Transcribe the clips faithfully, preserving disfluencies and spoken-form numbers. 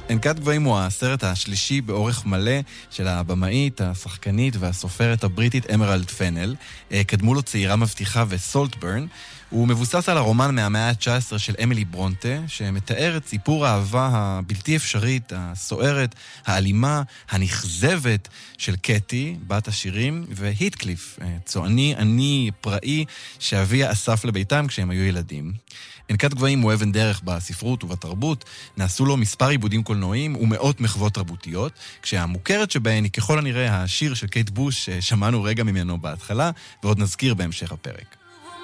ענקת גבהים הוא הסרט השלישי באורך מלא של הבמאית, השחקנית והסופרת הבריטית אמרלד פנל. קדמו לו צעירה מבטיחה וסולטברן. הוא מבוסס על הרומן מהמאה ה-תשע עשרה של אמילי ברונטה, שמתאר את סיפור האהבה הבלתי אפשרית, הסוערת, האלימה, הנכזבת של קטי, בת השירים, והיטקליף, צועני, עני, פראי, שאביה אסף לביתם כשהם היו ילדים. ענקת גבהים הוא אבן דרך בספרות ובתרבות, נעשו לו מספר עיבודים קולנועיים ומאות מחוות תרבותיות, כשהמוכרת שבהן היא ככל הנראה השיר של קייט בוש, ששמענו רגע ממנו בהתחלה, ועוד נזכיר בהמשך הפרק.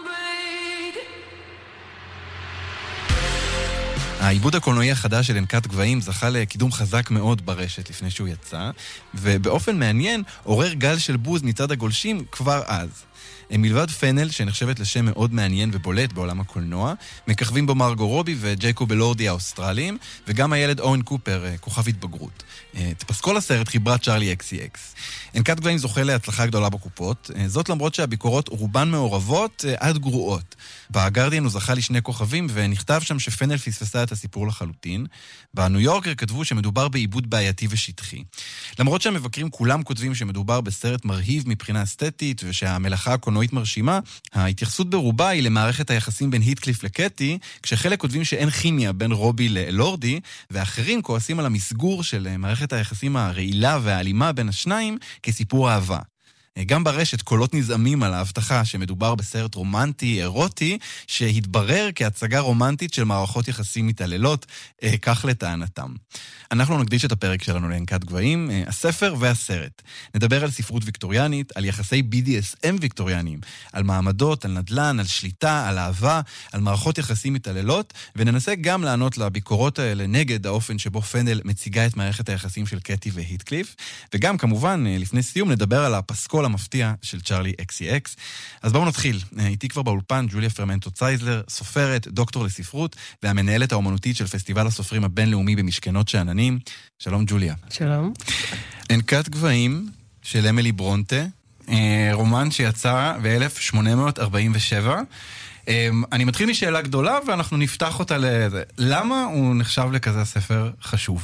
העיבוד הקולנועי החדש של ענקת גבהים זכה לקידום חזק מאוד ברשת לפני שהוא יצא, ובאופן מעניין עורר גל של בוז מצד הגולשים כבר אז. מלבד פנל, שנחשבת לשם מאוד מעניין ובולט בעולם הקולנוע, מככבים בו מרגו רובי וג'ייקוב אלורדי האוסטרליים, וגם הילד אוהן קופר, כוכב התבגרות. את פסקול הסרט חיברה צ'ארלי אקסי אקס. ענקת גבהים זוכה להצלחה גדולה בקופות, זאת למרות שהביקורות רובן מעורבות עד גרועות. בגרדיאן הוא זכה לשני כוכבים, ונכתב שם שפנל פספסה את הסיפור לחלוטין. בניו יורקר כתבו שמדובר בעיבוד בעייתי ושטחי. למרות שהמבקרים כולם כותבים שמדובר בסרט מרהיב מבחינה אסתטית, ושהמלאכה הקולנועית מרשימה, ההתייחסות ברובה היא למערכת היחסים בין היטקליף לקטי, כשחלק כותבים שאין כימיה בין רובי לאלורדי, ואחרים כועסים על המסגור של מערכת היחסים הרעילה והאלימה בין השניים כסיפור אהבה. גם ברשת קולות נזעמים על ההבטחה שמדובר בסרט רומנטי, אירוטי, שהתברר כהצגה רומנטית של מערכות יחסים מתעללות, כך לטענתם. אנחנו נקדיש את הפרק שלנו לענקת גבהים, הספר והסרט. נדבר על ספרות ויקטוריאנית, על יחסי בי די אס אם ויקטוריאנים, על מעמדות, על נדל"ן, על שליטה, על אהבה, על מערכות יחסים מתעללות, וננסה גם לענות לביקורות האלה נגד האופן שבו פנל מציגה את מערכת היחסים של קטי והיטקליף, וגם כמובן, לפני סיום, נדבר על הפסקול המפתיע של צ'ארלי אקסי אקס. אז בואו נתחיל. איתי כבר באולפן ג'וליה פרמנטו צייזלר, סופרת, דוקטור לספרות, והמנהלת האומנותית של פסטיבל הסופרים הבינלאומי במשכנות שאננים. שלום ג'וליה. שלום. ענקת גבהים של אמילי ברונטה, רומן שיצא ב-אלף שמונה מאות ארבעים ושבע. אני מתחיל משאלה גדולה ואנחנו נפתח אותה לזה. למה הוא נחשב לכזה ספר חשוב?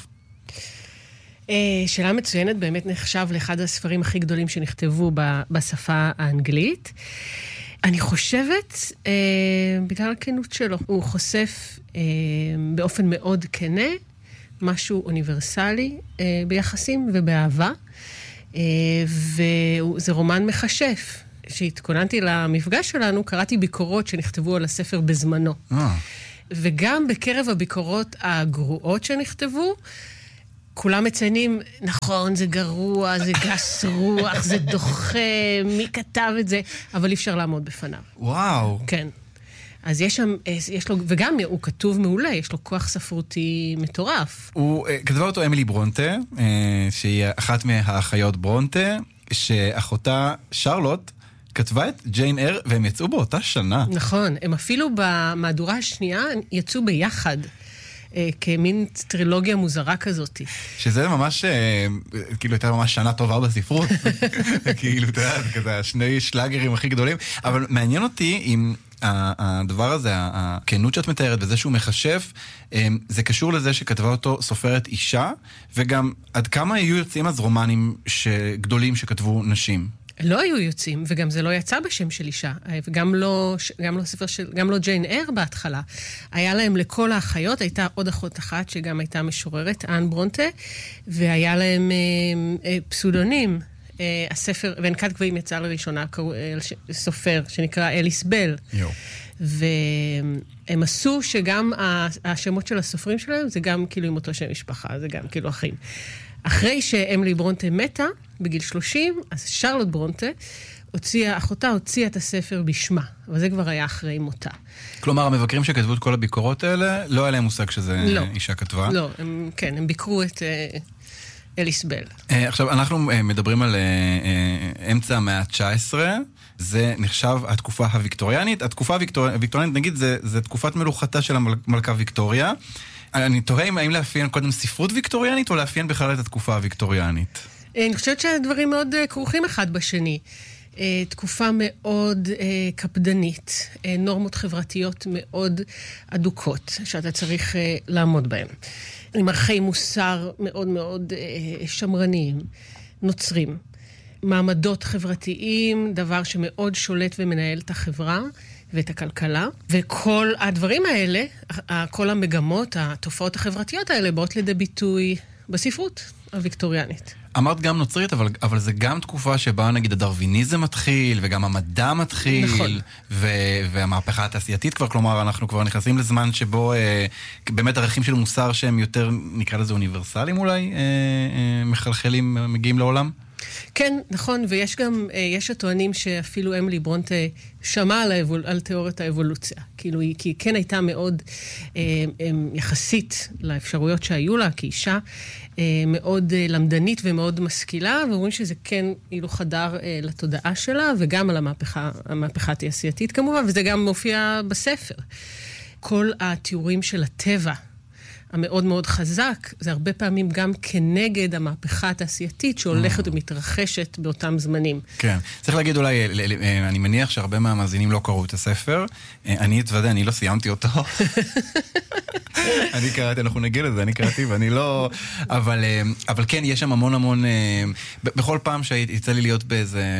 שאלה מצוינת, באמת נחשב לאחד הספרים הכי גדולים שנכתבו בשפה האנגלית. אני חושבת, בגלל הכנות שלו, הוא חושף באופן מאוד כנה, משהו אוניברסלי ביחסים ובאהבה, וזה רומן מחשף. כשהתכוננתי למפגש שלנו, קראתי ביקורות שנכתבו על הספר בזמנו. וגם בקרב הביקורות הגרועות שנכתבו, כולם מציינים, נכון, זה גרוע, זה גס רוח, זה דוחה, מי כתב את זה, אבל אי אפשר לעמוד בפניו. וואו. כן. אז יש שם, יש לו, וגם הוא כתוב מעולה, יש לו כוח ספרותי מטורף. הוא כתבה אותו אמילי ברונטה, שהיא אחת מהאחיות ברונטה, שאחותה שרלוט כתבה את ג'יין אר, והם יצאו באותה שנה. נכון, הם אפילו במהדורה השנייה יצאו ביחד. כמין טרילוגיה מוזרה כזאת. שזה ממש, כאילו, הייתה ממש שנה טובה בספרות. כאילו, אתה יודע, כזה, שני שלאגרים הכי גדולים. אבל מעניין אותי אם הדבר הזה, הכנות שאת מתארת, וזה שהוא מחשף, זה קשור לזה שכתבה אותו סופרת אישה, וגם עד כמה היו יוצאים אז רומנים גדולים שכתבו נשים? לא היו יוצאים, וגם זה לא יצא בשם של אישה, וגם לא, גם לא ספר של, גם לא ג'יין אר בהתחלה. היה להם לכל האחיות, הייתה עוד אחות אחת שגם הייתה משוררת, אן ברונטה, והיה להם אה, אה, פסודונים. אה, הספר, וענקת גבהים יצא לראשונה, אה, סופר שנקרא אליס בל. יו. והם עשו שגם השמות של הסופרים שלהם, זה גם כאילו עם אותו שם משפחה, זה גם כאילו אחים. אחרי שאמילי ברונטה מתה, בגיל שלושים, אז שרלוט ברונטה, הוציאה, אחותה הוציאה את הספר בשמה, אבל זה כבר היה אחרי מותה. כלומר, המבקרים שכתבו את כל הביקורות האלה, לא היה להם מושג שזה לא, אישה כתבה? לא, הם, כן, הם ביקרו את uh, אליס בל. Uh, עכשיו, אנחנו uh, מדברים על uh, uh, אמצע המאה ה-תשע עשרה, זה נחשב התקופה הוויקטוריאנית. התקופה הוויקטוריאנית, נגיד, זה, זה תקופת מלוכתה של המלכה ויקטוריה. אני תוהה האם לאפיין קודם ספרות ויקטוריאנית, או לאפיין בכלל את התקופה הוויקטוריאנית? אני חושבת שהדברים מאוד כרוכים אחד בשני. תקופה מאוד קפדנית, נורמות חברתיות מאוד אדוקות, שאתה צריך לעמוד בהן. עם ערכי מוסר מאוד מאוד שמרניים, נוצרים. מעמדות חברתיים, דבר שמאוד שולט ומנהל את החברה ואת הכלכלה. וכל הדברים האלה, כל המגמות, התופעות החברתיות האלה, באות לידי ביטוי בספרות הוויקטוריאנית. אמרת גם נוצרית, אבל, אבל זה גם תקופה שבה נגיד הדרוויניזם מתחיל, וגם המדע מתחיל, נכון. ו, והמהפכה התעשייתית כבר, כלומר, אנחנו כבר נכנסים לזמן שבו אה, באמת ערכים של מוסר שהם יותר, נקרא לזה אוניברסליים אולי, אה, אה, מחלחלים, מגיעים לעולם? כן, נכון, ויש גם, יש הטוענים שאפילו אמילי ברונטה שמעה על, האבול, על תיאוריית האבולוציה. כאילו, היא, כי היא כן הייתה מאוד אה, יחסית לאפשרויות שהיו לה כאישה, אה, מאוד אה, למדנית ומאוד משכילה, ואומרים שזה כן אילו חדר אה, לתודעה שלה, וגם על המהפכה, המהפכה התעשייתית כמובן, וזה גם מופיע בספר. כל התיאורים של הטבע, המאוד מאוד חזק, זה הרבה פעמים גם כנגד המהפכה התעשייתית שהולכת ומתרחשת באותם זמנים. כן. צריך להגיד אולי, אני מניח שהרבה מהמאזינים לא קראו את הספר. אני אתוודא, אני לא סיימתי אותו. אני קראתי, אנחנו נגיע לזה, אני קראתי ואני לא... אבל, אבל כן, יש שם המון המון... בכל פעם שיצא לי להיות באיזה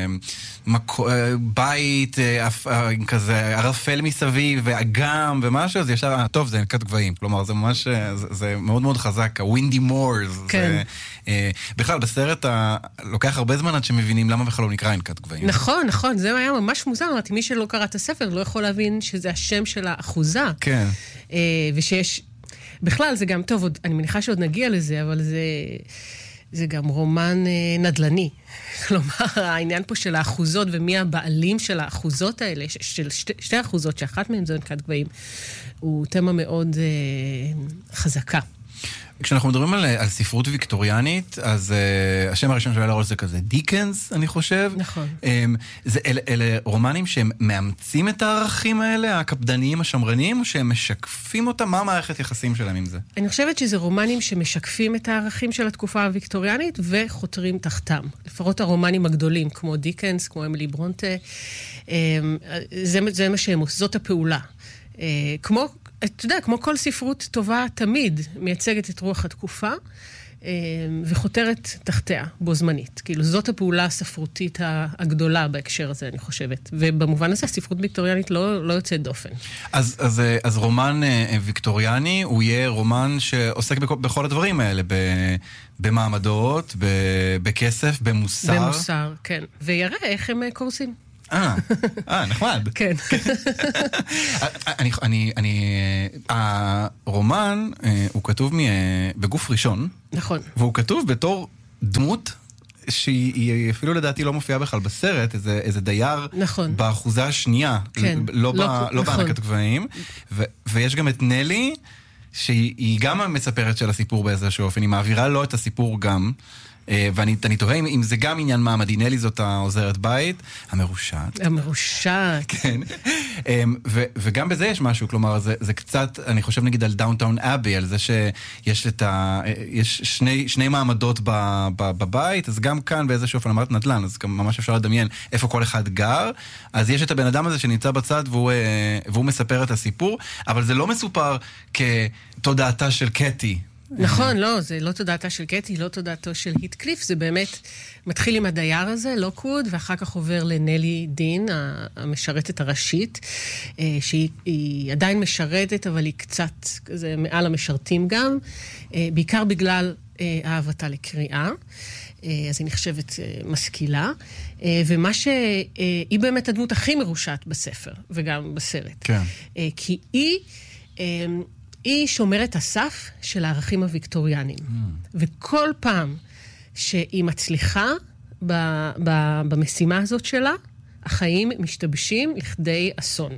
בית כזה ערפל מסביב ואגם ומשהו, אז ישר, טוב, זה נקת גבהים. כלומר, זה ממש... זה, זה מאוד מאוד חזק, ה-Windy Moors. כן. זה, אה, בכלל, בסרט ה... לוקח הרבה זמן עד שמבינים למה בכלל לא נקרא ענקת גבהים. נכון, נכון, זה היה ממש מוזר. אמרתי, מי שלא קרא את הספר לא יכול להבין שזה השם של האחוזה. כן. אה, ושיש... בכלל, זה גם טוב, עוד, אני מניחה שעוד נגיע לזה, אבל זה... זה גם רומן אה, נדלני. כלומר, העניין פה של האחוזות ומי הבעלים של האחוזות האלה, של שתי, שתי האחוזות, שאחת מהן זו ענקת גבהים, הוא תמה מאוד אה, חזקה. כשאנחנו מדברים על, על ספרות ויקטוריאנית, אז uh, השם הראשון שעולה לראש זה כזה דיקנס, אני חושב. נכון. Um, זה, אלה, אלה רומנים שהם מאמצים את הערכים האלה, הקפדניים, השמרניים, או שהם משקפים אותם? מה המערכת יחסים שלהם עם זה? אני חושבת שזה רומנים שמשקפים את הערכים של התקופה הוויקטוריאנית וחותרים תחתם. לפחות הרומנים הגדולים, כמו דיקנס, כמו אמילי ברונטה, um, זה, זה מה שהם עושים, זאת הפעולה. Uh, כמו... אתה יודע, כמו כל ספרות טובה תמיד מייצגת את רוח התקופה וחותרת תחתיה בו זמנית. כאילו, זאת הפעולה הספרותית הגדולה בהקשר הזה, אני חושבת. ובמובן הזה, הספרות ויקטוריאנית לא, לא יוצאת דופן. אז, אז, אז רומן ויקטוריאני, הוא יהיה רומן שעוסק בכל, בכל הדברים האלה, במעמדות, בכסף, במוסר. במוסר, כן. ויראה איך הם קורסים. אה, אה, נחמד. כן. אני, אני, אני, הרומן, הוא כתוב בגוף ראשון. נכון. והוא כתוב בתור דמות שהיא אפילו לדעתי לא מופיעה בכלל בסרט, איזה, איזה דייר. נכון. באחוזה השנייה. כן. לא, לא, ב, לא נכון. בענקת גבהים. ו, ויש גם את נלי, שהיא גם המספרת של הסיפור באיזשהו אופן. היא מעבירה לו את הסיפור גם. ואני אני תוהה אם זה גם עניין מעמדי. נלי זאת העוזרת בית, המרושעת. המרושעת. כן. ו, וגם בזה יש משהו, כלומר, זה, זה קצת, אני חושב נגיד על דאונטאון אבי, על זה שיש את ה... יש שני, שני מעמדות ב, ב, בבית, אז גם כאן באיזשהו אופן אמרת נדל"ן, אז גם ממש אפשר לדמיין איפה כל אחד גר, אז יש את הבן אדם הזה שנמצא בצד והוא, והוא מספר את הסיפור, אבל זה לא מסופר כתודעתה של קטי. נכון, לא, זה לא תודעתה של קטי, לא תודעתו של היטקליף, זה באמת מתחיל עם הדייר הזה, לוקווד, ואחר כך עובר לנלי דין, המשרתת הראשית, שהיא עדיין משרתת, אבל היא קצת כזה מעל המשרתים גם, בעיקר בגלל אהבתה לקריאה, אז היא נחשבת משכילה, ומה שהיא באמת הדמות הכי מרושעת בספר, וגם בסרט. כן. כי היא... היא שומרת הסף של הערכים הוויקטוריאניים. Mm. וכל פעם שהיא מצליחה ב, ב, במשימה הזאת שלה, החיים משתבשים לכדי אסון.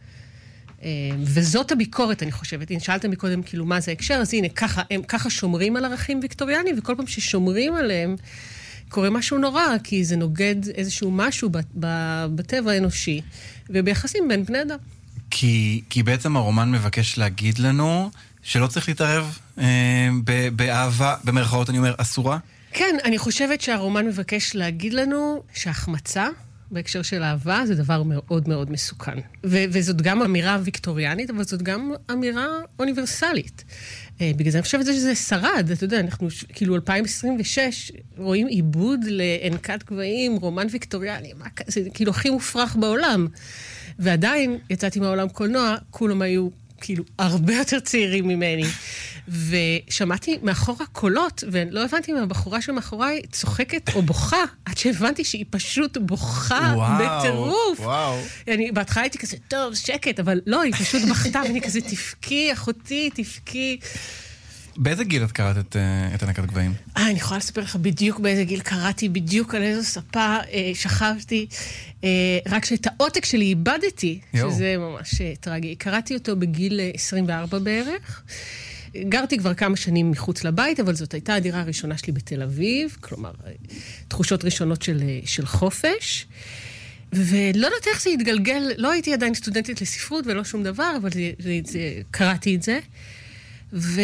וזאת הביקורת, אני חושבת. אם שאלתם מקודם, כאילו, מה זה הקשר? אז הנה, ככה, הם ככה שומרים על ערכים ויקטוריאניים, וכל פעם ששומרים עליהם, קורה משהו נורא, כי זה נוגד איזשהו משהו בטבע האנושי, וביחסים בין בני אדם. כי, כי בעצם הרומן מבקש להגיד לנו שלא צריך להתערב אה, ב, באהבה, במרכאות אני אומר, אסורה? כן, אני חושבת שהרומן מבקש להגיד לנו שהחמצה בהקשר של אהבה, זה דבר מאוד מאוד מסוכן. ו- וזאת גם אמירה ויקטוריאנית, אבל זאת גם אמירה אוניברסלית. בגלל זה אני חושבת שזה שרד, אתה יודע, אנחנו כאילו אלפיים עשרים ושש רואים עיבוד לאנקת גבהים, רומן ויקטוריאני, מה, זה כאילו הכי מופרך בעולם. ועדיין יצאתי מהעולם קולנוע, כולם היו כאילו הרבה יותר צעירים ממני. ושמעתי מאחורה קולות, ולא הבנתי אם הבחורה שמאחוריי צוחקת או בוכה, עד שהבנתי שהיא פשוט בוכה בטירוף. וואו. אני בהתחלה הייתי כזה, טוב, שקט, אבל לא, היא פשוט בכתה, ואני כזה, תפקי, אחותי, תפקי. באיזה גיל את קראת את, את ענקת גבהים? אה, אני יכולה לספר לך בדיוק באיזה גיל קראתי, בדיוק על איזו ספה אה, שכבתי, אה, רק שאת העותק שלי איבדתי, יו. שזה ממש אה, טרגי. קראתי אותו בגיל עשרים וארבע בערך. גרתי כבר כמה שנים מחוץ לבית, אבל זאת הייתה הדירה הראשונה שלי בתל אביב, כלומר, תחושות ראשונות של, של חופש. ולא יודעת איך זה התגלגל, לא הייתי עדיין סטודנטית לספרות ולא שום דבר, אבל זה, זה, זה, קראתי את זה. וזה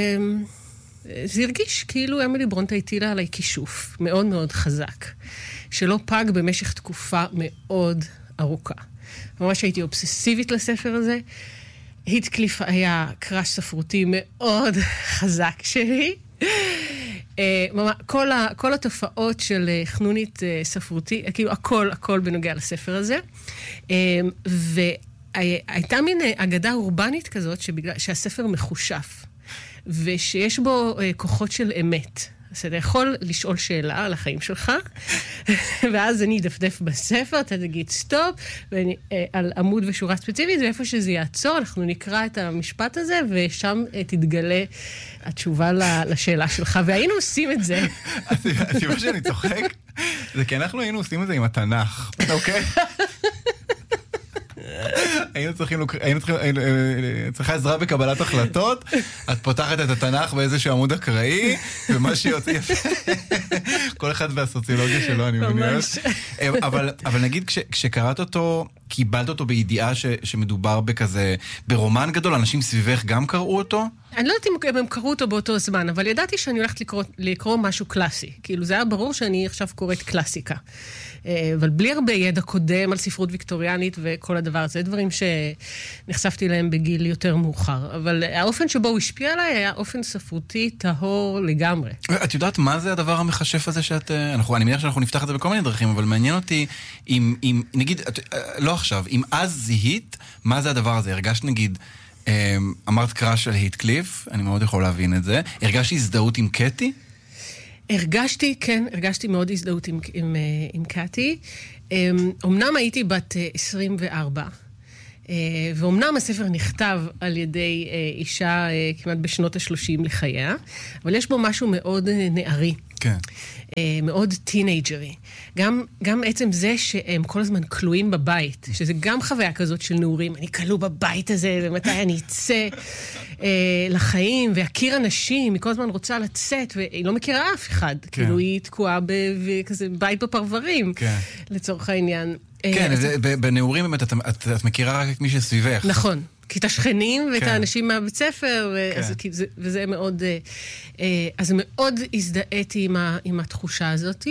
הרגיש כאילו אמילי ברונטה הטילה עליי כישוף מאוד מאוד חזק, שלא פג במשך תקופה מאוד ארוכה. ממש הייתי אובססיבית לספר הזה. היטקליף היה קראש ספרותי מאוד חזק שלי. כל, ה, כל התופעות של חנונית ספרותי, כאילו הכל, הכל בנוגע לספר הזה. והייתה מין אגדה אורבנית כזאת שבגלל, שהספר מחושף, ושיש בו כוחות של אמת. אז אתה יכול לשאול שאלה על החיים שלך, ואז אני אדפדף בספר, אתה תגיד סטופ, ואני, על עמוד ושורה ספציפית, ואיפה שזה יעצור, אנחנו נקרא את המשפט הזה, ושם תתגלה התשובה לשאלה שלך, והיינו עושים את זה. הסיבה שאני צוחק, זה כי אנחנו היינו עושים את זה עם התנ"ך, אוקיי? היינו צריכים, היינו צריכים, צריכה עזרה בקבלת החלטות, את פותחת את התנ"ך באיזשהו עמוד אקראי, ומה שיוצא יפה, כל אחד והסוציולוגיה שלו, אני מניח. אבל, אבל נגיד, כש, כשקראת אותו, קיבלת אותו בידיעה ש, שמדובר בכזה, ברומן גדול, אנשים סביבך גם קראו אותו? אני לא יודעת אם הם קראו אותו באותו זמן, אבל ידעתי שאני הולכת לקרוא, לקרוא משהו קלאסי. כאילו, זה היה ברור שאני עכשיו קוראת קלאסיקה. אבל בלי הרבה ידע קודם על ספרות ויקטוריאנית וכל הדבר הזה, דברים שנחשפתי להם בגיל יותר מאוחר. אבל האופן שבו הוא השפיע עליי היה אופן ספרותי טהור לגמרי. את יודעת מה זה הדבר המחשף הזה שאת... אנחנו, אני מניח שאנחנו נפתח את זה בכל מיני דרכים, אבל מעניין אותי אם, אם נגיד, לא עכשיו, אם אז זיהית, מה זה הדבר הזה? הרגשת נגיד... אמרת קראש של היטקליף, אני מאוד יכול להבין את זה. הרגשתי הזדהות עם קטי? הרגשתי, כן, הרגשתי מאוד הזדהות עם, עם, עם קטי. אמנם הייתי בת עשרים וארבע, ואומנם הספר נכתב על ידי אישה כמעט בשנות ה-שלושים לחייה, אבל יש בו משהו מאוד נערי. כן. מאוד טינאג'רי. גם, גם עצם זה שהם כל הזמן כלואים בבית, שזה גם חוויה כזאת של נעורים, אני כלוא בבית הזה, ומתי אני אצא אה, לחיים, והכיר אנשים, היא כל הזמן רוצה לצאת, והיא לא מכירה אף אחד. כן. כאילו היא תקועה בכזה בית בפרברים, כן. לצורך העניין. כן, אז... זה, בנעורים באמת את, את, את מכירה רק את מי שסביבך. נכון. כי את השכנים ואת כן. האנשים מהבית ספר, כן. אז, וזה, וזה מאוד, אז מאוד הזדהיתי עם, ה, עם התחושה הזאת,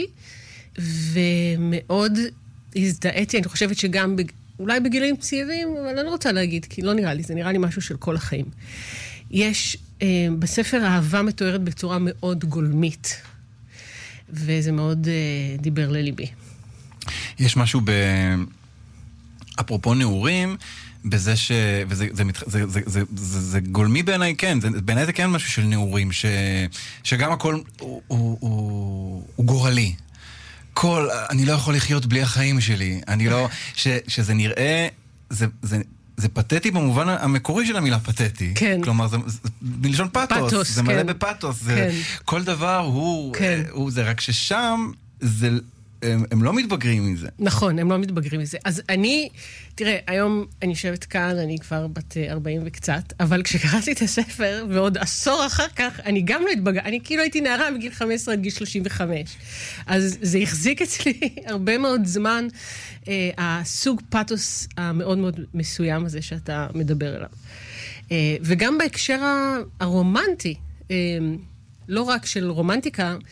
ומאוד הזדהיתי, אני חושבת שגם, בג, אולי בגילים צעירים, אבל אני לא רוצה להגיד, כי לא נראה לי, זה נראה לי משהו של כל החיים. יש, בספר האהבה מתוארת בצורה מאוד גולמית, וזה מאוד דיבר לליבי. יש משהו ב... אפרופו נעורים, בזה ש... וזה זה, זה, זה, זה, זה, זה גולמי בעיניי, כן. זה, בעיניי זה כן משהו של נעורים, ש, שגם הכל הוא, הוא, הוא, הוא גורלי. כל... אני לא יכול לחיות בלי החיים שלי. אני לא... ש, שזה נראה... זה, זה, זה פתטי במובן המקורי של המילה פתטי. כן. כלומר, זה, זה בלשון פאטוס. פאטוס, זה כן. מלא בפאטוס. זה, כן. כל דבר הוא... כן. הוא זה רק ששם זה... הם, הם לא מתבגרים מזה. נכון, הם לא מתבגרים מזה. אז אני, תראה, היום אני יושבת כאן, אני כבר בת ארבעים וקצת, אבל כשקראתי את הספר, ועוד עשור אחר כך, אני גם לא התבגר, אני כאילו הייתי נערה מגיל חמש עשרה עד גיל שלושים וחמש. אז זה החזיק אצלי הרבה מאוד זמן, אה, הסוג פאטוס המאוד מאוד מסוים הזה שאתה מדבר עליו. אה, וגם בהקשר הרומנטי, אה, לא רק של רומנטיקה,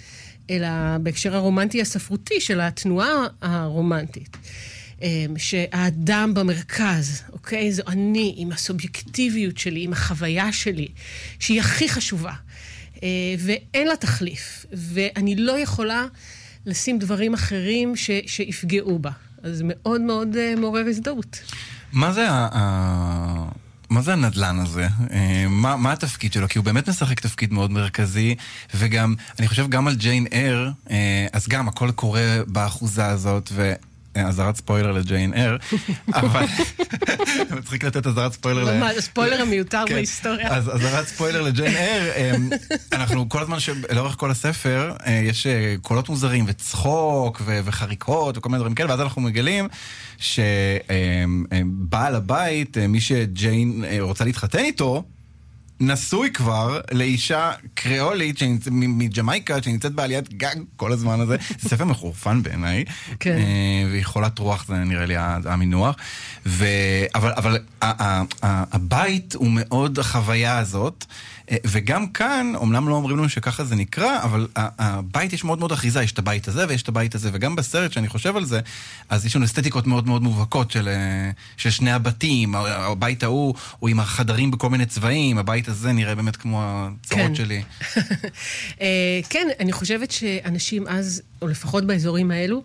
אלא בהקשר הרומנטי הספרותי של התנועה הרומנטית. שהאדם במרכז, אוקיי? זו אני עם הסובייקטיביות שלי, עם החוויה שלי, שהיא הכי חשובה. ואין לה תחליף. ואני לא יכולה לשים דברים אחרים ש, שיפגעו בה. אז זה מאוד מאוד מעורר הזדהות. מה זה ה... מה זה הנדלן הזה? מה, מה התפקיד שלו? כי הוא באמת משחק תפקיד מאוד מרכזי, וגם, אני חושב גם על ג'יין אר, אז גם הכל קורה באחוזה הזאת, ו... עזרת ספוילר לג'יין אר, אבל מצחיק לתת עזרת ספוילר ממש, הספוילר המיותר בהיסטוריה. אז עזרת ספוילר לג'יין אר, אנחנו כל הזמן לאורך כל הספר, יש קולות מוזרים וצחוק וחריקות וכל מיני דברים כאלה, ואז אנחנו מגלים שבעל הבית, מי שג'יין רוצה להתחתן איתו, נשוי כבר לאישה קריאולית מג'מייקה, שנמצאת בעליית גג כל הזמן הזה. זה ספר מחורפן בעיניי. כן. והיא חולת רוח, זה נראה לי המינוח. אבל, אבל הבית הוא מאוד החוויה הזאת, וגם כאן, אומנם לא אומרים לנו שככה זה נקרא, אבל הבית יש מאוד מאוד אחיזה, יש את הבית הזה ויש את הבית הזה, וגם בסרט שאני חושב על זה, אז יש לנו אסתטיקות מאוד מאוד מובהקות של, של שני הבתים, הבית ההוא הוא עם החדרים בכל מיני צבעים, הבית הזה נראה באמת כמו הצרות כן. שלי. כן, אני חושבת שאנשים אז, או לפחות באזורים האלו,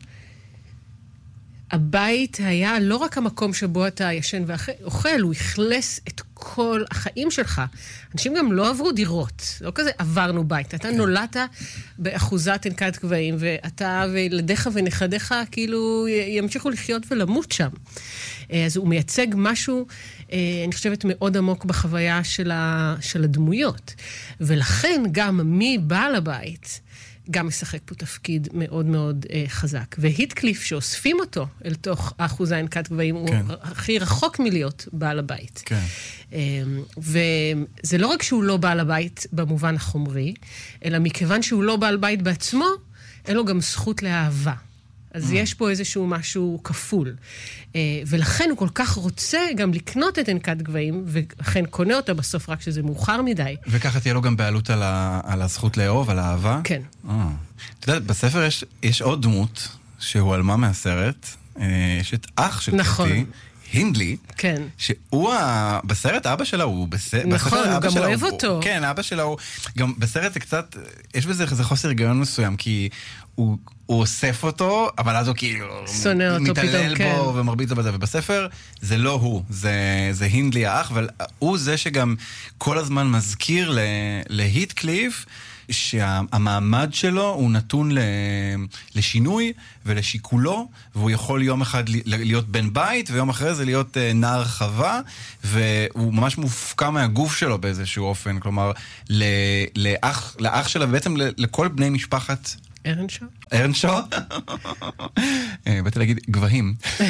הבית היה לא רק המקום שבו אתה ישן ואוכל, הוא הכלס את כל החיים שלך. אנשים גם לא עברו דירות, לא כזה עברנו בית. אתה כן. נולדת באחוזת ענקת גבהים, ואתה וילדיך ונכדיך כאילו ימשיכו לחיות ולמות שם. אז הוא מייצג משהו, אני חושבת, מאוד עמוק בחוויה של, ה, של הדמויות. ולכן גם מי בעל הבית גם משחק פה תפקיד מאוד מאוד אה, חזק. והיטקליף שאוספים אותו אל תוך האחוזה ענקת גבהים, כן. הוא הכי רחוק מלהיות בעל הבית. כן. אה, וזה לא רק שהוא לא בעל הבית במובן החומרי, אלא מכיוון שהוא לא בעל בית בעצמו, אין לו גם זכות לאהבה. אז יש פה איזשהו משהו כפול. ולכן הוא כל כך רוצה גם לקנות את ענקת גבהים, ולכן קונה אותה בסוף רק שזה מאוחר מדי. וככה תהיה לו גם בעלות על, ה, על הזכות לאהוב, על האהבה? כן. אה. אתה יודע, בספר יש, יש עוד דמות שהוא עלמה מהסרט. יש את אח של נכון. קטי, הינדלי, כן. שהוא ה... בסרט אבא שלה הוא... בס... נכון, הוא גם אוהב הוא... אותו. כן, אבא שלה הוא... גם בסרט זה קצת... יש בזה זה חוסר היגיון מסוים, כי הוא, הוא אוסף אותו, אבל אז הוא כאילו... שונא אותו פתאום, כן. מתעלל בו ומרביץ בזה, ובספר זה לא הוא, זה, זה הינדלי האח, אבל הוא זה שגם כל הזמן מזכיר ל... להיטקליף, שהמעמד שלו הוא נתון לשינוי ולשיקולו, והוא יכול יום אחד להיות בן בית, ויום אחרי זה להיות נער חווה, והוא ממש מופקע מהגוף שלו באיזשהו אופן, כלומר, לאח, לאח שלה, ובעצם לכל בני משפחת... ארנשו? ארנשו? באתי להגיד, גבהים.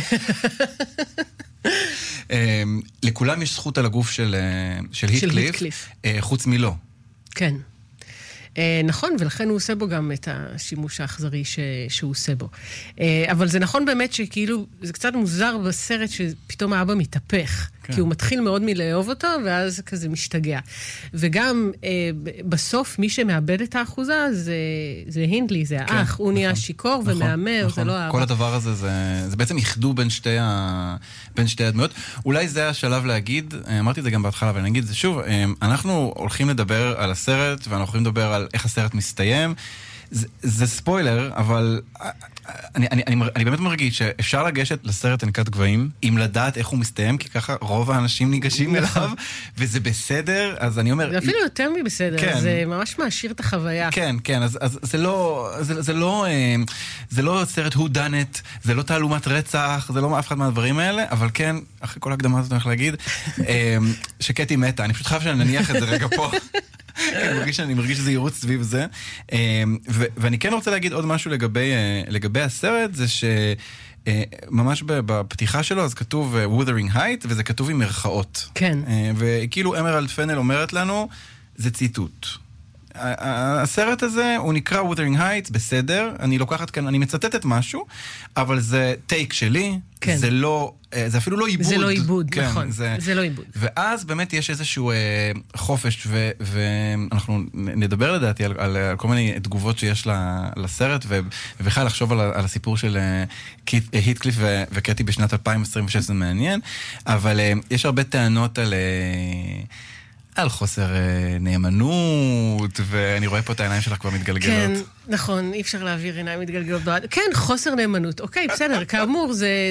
לכולם יש זכות על הגוף של היטקליף, חוץ מלא. כן. נכון, ולכן הוא עושה בו גם את השימוש האכזרי ש... שהוא עושה בו. אבל זה נכון באמת שכאילו, זה קצת מוזר בסרט שפתאום האבא מתהפך, כן. כי הוא מתחיל מאוד מלאהוב אותו, ואז כזה משתגע. וגם בסוף, מי שמאבד את האחוזה, זה, זה הינדלי, זה האח, כן, הוא נכון, נהיה שיקור נכון, ומאמר, נכון. זה לא האבא. כל הדבר הזה, זה, זה בעצם יחדו בין שתי, ה... בין שתי הדמויות. אולי זה השלב להגיד, אמרתי את זה גם בהתחלה, אבל אני אגיד את זה שוב, אנחנו הולכים לדבר על הסרט, ואנחנו הולכים לדבר על איך הסרט מסתיים. זה, זה ספוילר, אבל אני, אני, אני, אני באמת מרגיש שאפשר לגשת לסרט ענקת גבהים, אם לדעת איך הוא מסתיים, כי ככה רוב האנשים ניגשים אליו, וזה בסדר, אז אני אומר... זה אפילו יותר מבסדר, כן. זה ממש מעשיר את החוויה. כן, כן, אז, אז זה לא, זה, זה לא, זה לא סרט who done it, זה לא תעלומת רצח, זה לא אף אחד מהדברים האלה, אבל כן, אחרי כל ההקדמה הזאת אני הולך להגיד, שקטי מתה, אני פשוט חייב שנניח את זה רגע פה. אני מרגיש שזה יירוץ סביב זה. ואני כן רוצה להגיד עוד משהו לגבי הסרט, זה שממש בפתיחה שלו אז כתוב Wuthering Height, וזה כתוב עם מרכאות. כן. וכאילו אמרלד פנל אומרת לנו, זה ציטוט. הסרט הזה, הוא נקרא Wuthering Heights, בסדר, אני לוקחת כאן, אני מצטטת משהו, אבל זה טייק שלי, כן. זה לא, זה אפילו לא עיבוד. זה לא עיבוד, כן, נכון, זה, זה לא עיבוד. ואז באמת יש איזשהו אה, חופש, ו, ואנחנו נדבר לדעתי על, על, על כל מיני תגובות שיש לסרט, ו, ובכלל לחשוב על, על הסיפור של אה, היטקליף ו, וקטי בשנת אלפיים עשרים ושש, זה מעניין, אבל אה, יש הרבה טענות על... אה, על חוסר נאמנות, ואני רואה פה את העיניים שלך כבר מתגלגלות. כן, נכון, אי אפשר להעביר עיניים מתגלגלות. כן, חוסר נאמנות. אוקיי, בסדר, כאמור, זה...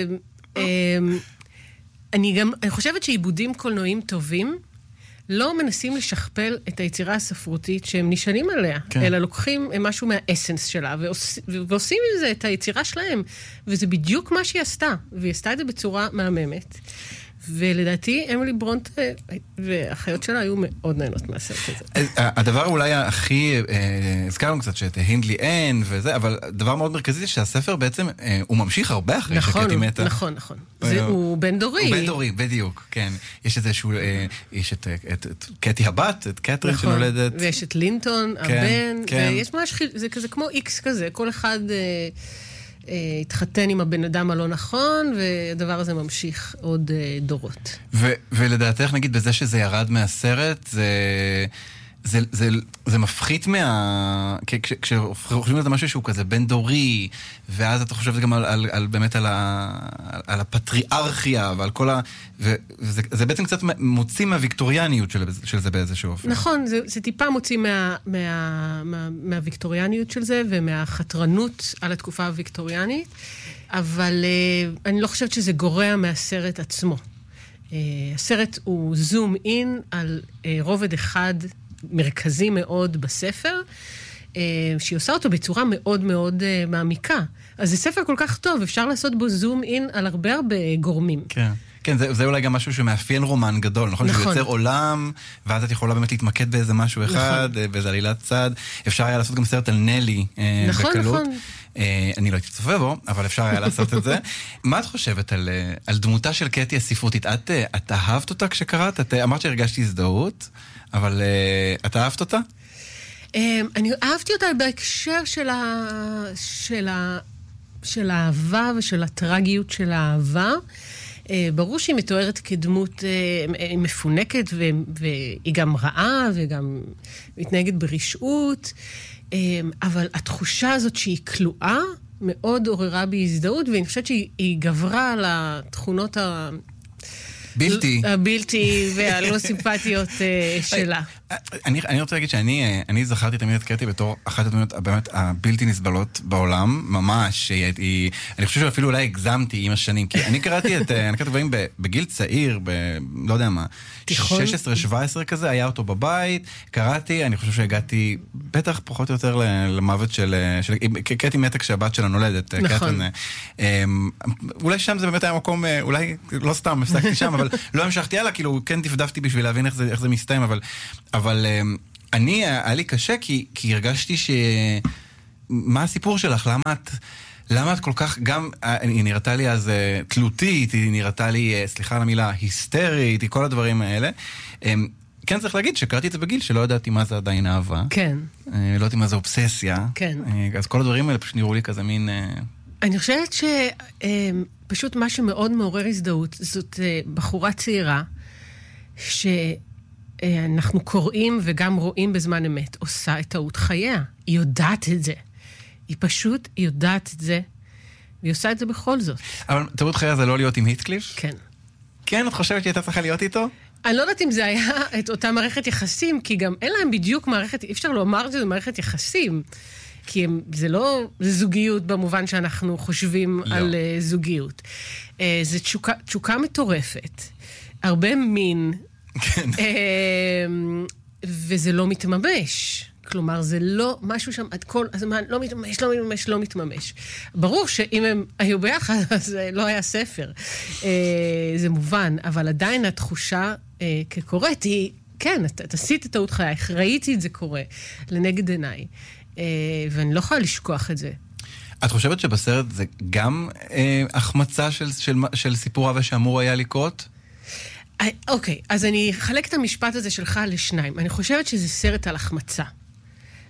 אני גם, אני חושבת שעיבודים קולנועיים טובים, לא מנסים לשכפל את היצירה הספרותית שהם נשענים עליה, כן. אלא לוקחים משהו מהאסנס שלה, ועוש, ועושים עם זה את היצירה שלהם, וזה בדיוק מה שהיא עשתה, והיא עשתה את זה בצורה מהממת. ולדעתי, אמילי ברונט והאחיות שלה היו מאוד נהנות מהסרט הזה. הדבר אולי הכי, הזכרנו קצת שאת הינדלי אין וזה, אבל דבר מאוד מרכזי זה שהספר בעצם, הוא ממשיך הרבה אחרי שקטי מתה. נכון, נכון. הוא בן דורי. הוא בן דורי, בדיוק, כן. יש איזשהו, יש את קטי הבת, את קטרין שנולדת. ויש את לינטון, הבן, ויש ממש, זה כזה כמו איקס כזה, כל אחד... התחתן עם הבן אדם הלא נכון, והדבר הזה ממשיך עוד דורות. ו- ולדעתך, נגיד, בזה שזה ירד מהסרט, זה... זה, זה, זה מפחית מה... כש, כשחושבים על זה משהו שהוא כזה בין דורי, ואז אתה חושבת גם על, על, על באמת על, ה, על הפטריארכיה, ועל כל ה... וזה זה בעצם קצת מוציא מהוויקטוריאניות של, של זה באיזשהו אופן. נכון, זה, זה טיפה מוציא מה, מה, מה, מהוויקטוריאניות של זה, ומהחתרנות על התקופה הוויקטוריאנית, אבל אני לא חושבת שזה גורע מהסרט עצמו. הסרט הוא זום אין על רובד אחד מרכזי מאוד בספר, שהיא עושה אותו בצורה מאוד מאוד מעמיקה. אז זה ספר כל כך טוב, אפשר לעשות בו זום אין על הרבה הרבה גורמים. כן. כן, זה, זה אולי גם משהו שמאפיין רומן גדול, נכון? נכון. שהוא יוצר עולם, ואז את יכולה באמת להתמקד באיזה משהו אחד, נכון. באיזה עלילת צד. אפשר היה לעשות גם סרט על נלי, נכון, בקלות. נכון. אני לא הייתי צופה בו, אבל אפשר היה לעשות את זה. מה את חושבת על, על דמותה של קטי הספרותית? את, את אהבת אותה כשקראת? את אמרת שהרגשתי הזדהות, אבל את אהבת אותה? אני אהבתי אותה בהקשר של ה... של ה... של האהבה ושל הטרגיות של האהבה. ברור שהיא מתוארת כדמות מפונקת, והיא גם רעה, וגם מתנהגת ברשעות, אבל התחושה הזאת שהיא כלואה, מאוד עוררה בי הזדהות, ואני חושבת שהיא גברה על התכונות ה... בלתי. הבלתי והלא סימפטיות שלה. אני, אני רוצה להגיד שאני אני זכרתי תמיד את קטי בתור אחת הדמויות באמת הבלתי נסבלות בעולם, ממש. היא, אני חושב שאפילו אולי הגזמתי עם השנים, כי אני קראתי את הנקת גבוהים בגיל צעיר, ב, לא יודע מה, שש עשרה שבע עשרה כזה, היה אותו בבית, קראתי, אני חושב שהגעתי בטח פחות או יותר למוות של, של קטי מתה כשהבת שלה נולדת. נכון. קטן, אולי שם זה באמת היה מקום, אולי לא סתם הפסקתי שם, אבל לא המשכתי הלאה, כאילו כן תפדפתי בשביל להבין איך זה, איך זה מסתיים, אבל אבל אני, היה לי קשה, כי, כי הרגשתי ש... מה הסיפור שלך? למה את, למה את כל כך, גם, היא נראתה לי אז תלותית, היא נראתה לי, סליחה על המילה, היסטרית, היא כל הדברים האלה. כן, צריך להגיד שקראתי את זה בגיל, שלא ידעתי מה זה עדיין אהבה. כן. לא ידעתי מה זה אובססיה. כן. אז כל הדברים האלה פשוט נראו לי כזה מין... אני חושבת שפשוט מה שמאוד מעורר הזדהות, זאת בחורה צעירה, ש... אנחנו קוראים וגם רואים בזמן אמת, עושה את טעות חייה. היא יודעת את זה. היא פשוט יודעת את זה, והיא עושה את זה בכל זאת. אבל טעות חייה זה לא להיות עם היטקליף? כן. כן, את חושבת שהיא הייתה צריכה להיות איתו? אני לא יודעת אם זה היה את אותה מערכת יחסים, כי גם אין להם בדיוק מערכת, אי אפשר לומר שזה מערכת יחסים, כי הם, זה לא זה זוגיות במובן שאנחנו חושבים לא. על uh, זוגיות. Uh, זה תשוקה, תשוקה מטורפת. הרבה מין... כן. וזה לא מתממש. כלומר, זה לא משהו שם, עד כל הזמן, לא מתממש, לא מתממש, לא מתממש. ברור שאם הם היו ביחד, אז לא היה ספר. זה מובן, אבל עדיין התחושה כקוראת היא, כן, את עשית את טעות חייך, ראיתי את זה קורה לנגד עיניי, ואני לא יכולה לשכוח את זה. את חושבת שבסרט זה גם החמצה של סיפור אהבה שאמור היה לקרות? אוקיי, אז אני אחלק את המשפט הזה שלך לשניים. אני חושבת שזה סרט על החמצה.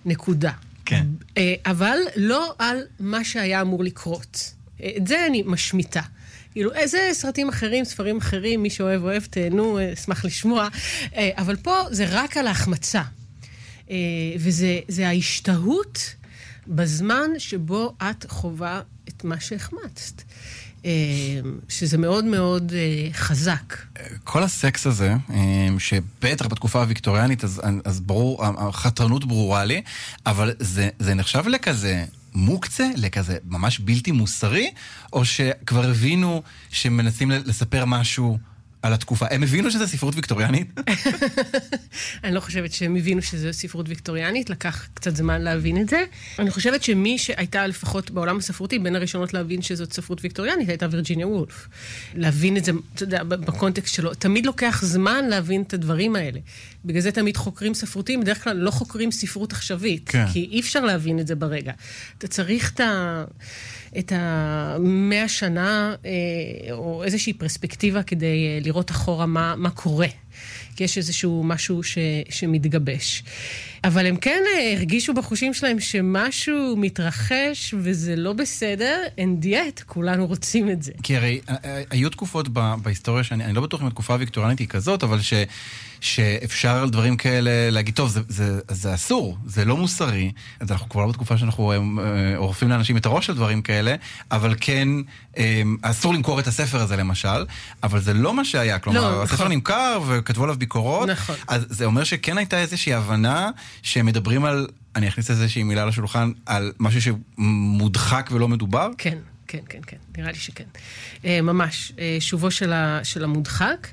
נקודה. כן. אבל לא על מה שהיה אמור לקרות. את זה אני משמיטה. כאילו, איזה סרטים אחרים, ספרים אחרים, מי שאוהב אוהב, תהנו, אשמח לשמוע. אבל פה זה רק על ההחמצה. וזה זה ההשתהות בזמן שבו את חובה את מה שהחמצת. שזה מאוד מאוד חזק. כל הסקס הזה, שבטח בתקופה הוויקטוריאנית, אז, אז ברור, החתרנות ברורה לי, אבל זה, זה נחשב לכזה מוקצה, לכזה ממש בלתי מוסרי, או שכבר הבינו שמנסים לספר משהו על התקופה. הם הבינו שזה ספרות ויקטוריאנית? אני לא חושבת שהם הבינו שזה ספרות ויקטוריאנית, לקח קצת זמן להבין את זה. אני חושבת שמי שהייתה לפחות בעולם הספרותי, בין הראשונות להבין שזאת ספרות ויקטוריאנית, הייתה וירג'יניה וולף. להבין את זה, אתה יודע, בקונטקסט שלו. תמיד לוקח זמן להבין את הדברים האלה. בגלל זה תמיד חוקרים ספרותיים, בדרך כלל לא חוקרים ספרות עכשווית, כן. כי אי אפשר להבין את זה ברגע. אתה צריך את ה... את המאה שנה, או איזושהי פרספקטיבה כדי לראות אחורה מה, מה קורה. כי יש איזשהו משהו ש, שמתגבש. אבל הם כן הרגישו בחושים שלהם שמשהו מתרחש וזה לא בסדר, אין דיאט, כולנו רוצים את זה. כי הרי היו תקופות בהיסטוריה, שאני לא בטוח אם התקופה הוויקטוריאנית היא כזאת, אבל ש... שאפשר על דברים כאלה להגיד, טוב, זה, זה, זה אסור, זה לא מוסרי. אז אנחנו כבר לא בתקופה שאנחנו עורפים לאנשים את הראש על דברים כאלה, אבל כן, אסור למכור את הספר הזה למשל, אבל זה לא מה שהיה. כלומר, לא, הספר נכון. נמכר וכתבו עליו ביקורות, נכון. אז זה אומר שכן הייתה איזושהי הבנה שמדברים על, אני אכניס איזושהי מילה לשולחן, על משהו שמודחק ולא מדובר? כן. כן, כן, כן, נראה לי שכן. ממש, שובו של, ה, של המודחק.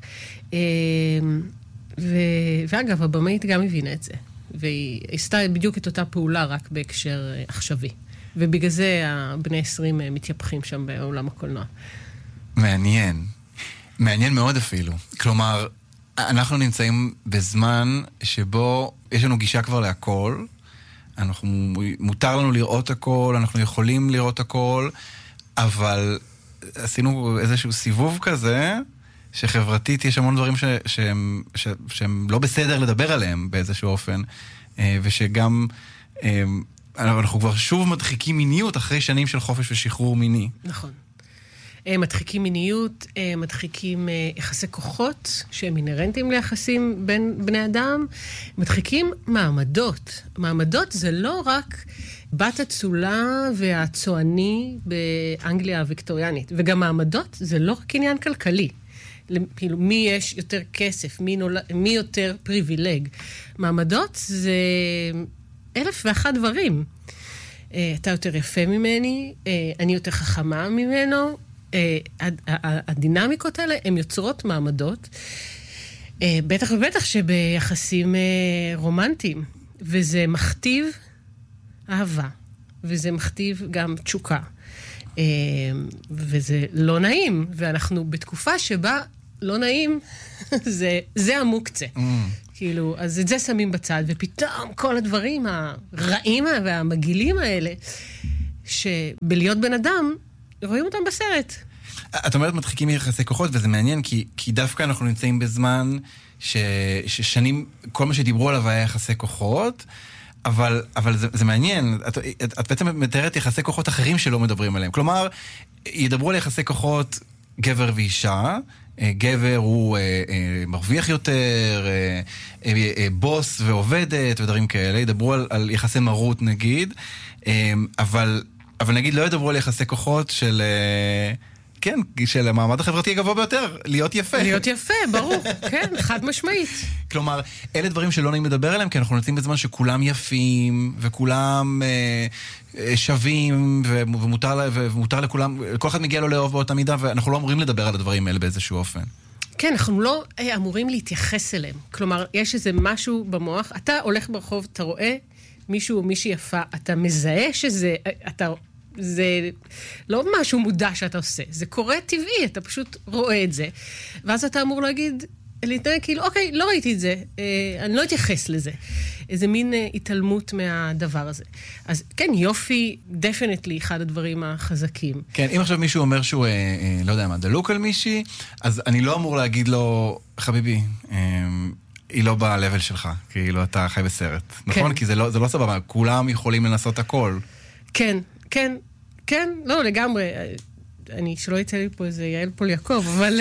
ו... ואגב, הבמאית גם הבינה את זה. והיא עשתה בדיוק את אותה פעולה, רק בהקשר עכשווי. ובגלל זה הבני עשרים מתייפחים שם בעולם הקולנוע. מעניין. מעניין מאוד אפילו. כלומר, אנחנו נמצאים בזמן שבו יש לנו גישה כבר להכל, אנחנו, מותר לנו לראות הכל, אנחנו יכולים לראות הכל, אבל עשינו איזשהו סיבוב כזה, שחברתית יש המון דברים ש, שהם, ש, שהם לא בסדר לדבר עליהם באיזשהו אופן, ושגם אנחנו כבר שוב מדחיקים מיניות אחרי שנים של חופש ושחרור מיני. נכון. מדחיקים מיניות, מדחיקים יחסי כוחות שהם אינרנטיים ליחסים בין בני אדם, מדחיקים מעמדות. מעמדות זה לא רק בת הצולה והצועני באנגליה הוויקטוריאנית, וגם מעמדות זה לא רק עניין כלכלי. כאילו, מי יש יותר כסף, מי, נול... מי יותר פריבילג. מעמדות זה אלף ואחת דברים. אתה יותר יפה ממני, אני יותר חכמה ממנו. הדינמיקות האלה הן יוצרות מעמדות, בטח ובטח שביחסים רומנטיים. וזה מכתיב אהבה, וזה מכתיב גם תשוקה. וזה לא נעים, ואנחנו בתקופה שבה לא נעים, זה, זה המוקצה. Mm. כאילו, אז את זה שמים בצד, ופתאום כל הדברים הרעים והמגילים האלה, שבלהיות בן אדם, רואים אותם בסרט. את אומרת מדחיקים מיחסי כוחות, וזה מעניין, כי, כי דווקא אנחנו נמצאים בזמן ש, ששנים, כל מה שדיברו עליו היה יחסי כוחות, אבל, אבל זה, זה מעניין. את, את, את בעצם מתארת יחסי כוחות אחרים שלא מדברים עליהם. כלומר, ידברו על יחסי כוחות גבר ואישה, גבר הוא אה, אה, מרוויח יותר, אה, אה, בוס ועובדת ודברים כאלה, ידברו על, על יחסי מרות נגיד, אה, אבל, אבל נגיד לא ידברו על יחסי כוחות של... אה, כן, של המעמד החברתי הגבוה ביותר, להיות יפה. להיות יפה, ברור, כן, חד משמעית. כלומר, אלה דברים שלא נעים לדבר עליהם, כי אנחנו נמצאים בזמן שכולם יפים, וכולם אה, שווים, ומותר, ומותר לכולם, כל אחד מגיע לו לאהוב באותה מידה, ואנחנו לא אמורים לדבר על הדברים האלה באיזשהו אופן. כן, אנחנו לא אמורים להתייחס אליהם. כלומר, יש איזה משהו במוח, אתה הולך ברחוב, אתה רואה מישהו או מישהי יפה, אתה מזהה שזה, אתה... זה לא משהו מודע שאתה עושה, זה קורה טבעי, אתה פשוט רואה את זה, ואז אתה אמור להגיד, להתנהג כאילו, אוקיי, לא ראיתי את זה, אה, אני לא אתייחס לזה. איזה מין אה, התעלמות מהדבר הזה. אז כן, יופי, דפנטלי, אחד הדברים החזקים. כן, אם עכשיו מישהו אומר שהוא, אה, אה, לא יודע מה, דלוק על מישהי, אז אני לא אמור להגיד לו, חביבי, אה, היא לא בלבל שלך, כאילו אתה חי בסרט. נכון? כי זה לא, זה לא סבבה, כולם יכולים לנסות הכל. כן, כן, כן, לא, לגמרי. אני, שלא יצא לי פה איזה יעל פול יעקב, אבל...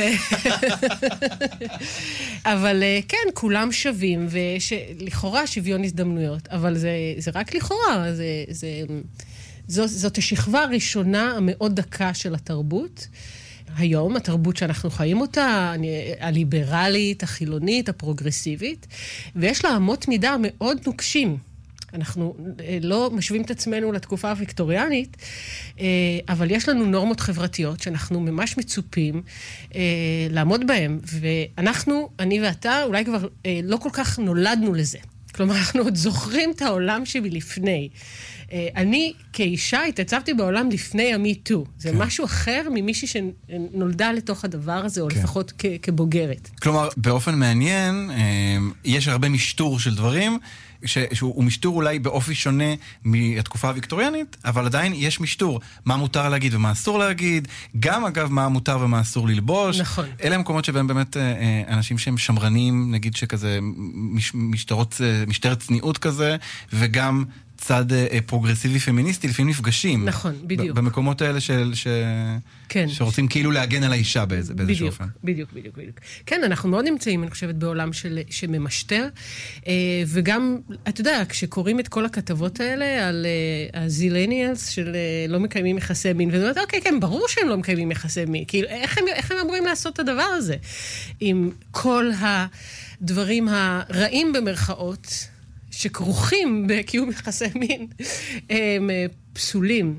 אבל כן, כולם שווים, ולכאורה שוויון הזדמנויות, אבל זה, זה רק לכאורה, זה, זה, זאת, זאת השכבה הראשונה המאוד דקה של התרבות. היום, התרבות שאנחנו חיים אותה, הליברלית, החילונית, הפרוגרסיבית, ויש לה אמות מידה מאוד נוקשים. אנחנו לא משווים את עצמנו לתקופה הוויקטוריאנית, אבל יש לנו נורמות חברתיות שאנחנו ממש מצופים לעמוד בהן, ואנחנו, אני ואתה, אולי כבר לא כל כך נולדנו לזה. כלומר, אנחנו עוד זוכרים את העולם שמלפני. אני כאישה התעצבתי בעולם לפני המי-טו. זה משהו אחר ממישהי שנולדה לתוך הדבר הזה, או לפחות כבוגרת. כלומר, באופן מעניין, יש הרבה משטור של דברים, שהוא משטור אולי באופי שונה מהתקופה הוויקטוריאנית, אבל עדיין יש משטור. מה מותר להגיד ומה אסור להגיד, גם אגב מה מותר ומה אסור ללבוש. נכון. אלה המקומות שבהם באמת אנשים שהם שמרנים, נגיד שכזה משטרות, משטרת צניעות כזה, וגם צד פרוגרסיבי פמיניסטי, לפעמים נפגשים. נכון, בדיוק. במקומות האלה של, ש... כן. שרוצים כאילו להגן על האישה באיזה, באיזשהו אופן. בדיוק, בדיוק, בדיוק. כן, אנחנו מאוד נמצאים, אני חושבת, בעולם של, שממשטר, וגם, אתה יודע, כשקוראים את כל הכתבות האלה על הזילניאלס של לא מקיימים יחסי מין, ואתה אומרת, אוקיי, כן, ברור שהם לא מקיימים יחסי מין, כאילו, איך הם, איך הם אמורים לעשות את הדבר הזה? עם כל הדברים הרעים במרכאות, שכרוכים בקיום יחסי מין, הם פסולים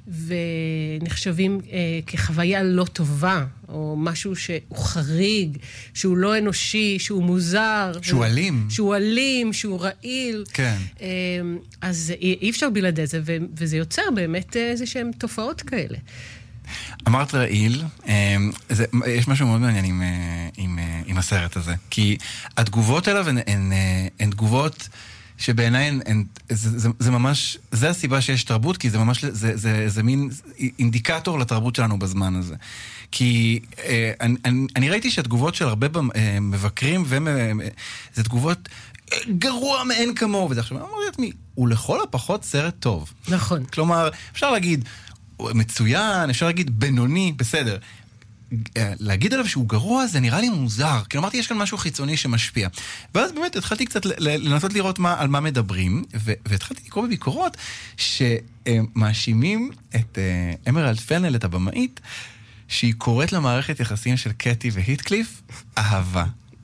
ונחשבים כחוויה לא טובה, או משהו שהוא חריג, שהוא לא אנושי, שהוא מוזר. שהוא אלים. שהוא אלים, שהוא רעיל. כן. אז אי אפשר בלעדי זה, וזה יוצר באמת איזה שהן תופעות כאלה. אמרת רעיל, זה, יש משהו מאוד מעניין עם, עם, עם הסרט הזה, כי התגובות אליו הן, הן, הן תגובות שבעיניי הן, הן, זה, זה, זה ממש, זה הסיבה שיש תרבות, כי זה ממש, זה, זה, זה מין אינדיקטור לתרבות שלנו בזמן הזה. כי אני, אני, אני ראיתי שהתגובות של הרבה מבקרים, זה תגובות גרוע מאין כמוהו, וזה עכשיו, אמרתי לעצמי, הוא לכל הפחות סרט טוב. נכון. כלומר, אפשר להגיד, מצוין, אפשר להגיד בינוני, בסדר. להגיד עליו שהוא גרוע, זה נראה לי מוזר. כי אמרתי, יש כאן משהו חיצוני שמשפיע. ואז באמת התחלתי קצת לנסות לראות מה, על מה מדברים, והתחלתי לקרוא בביקורות שמאשימים את אמרלד פנל, את הבמאית, שהיא קוראת למערכת יחסים של קטי והיטקליף, אהבה.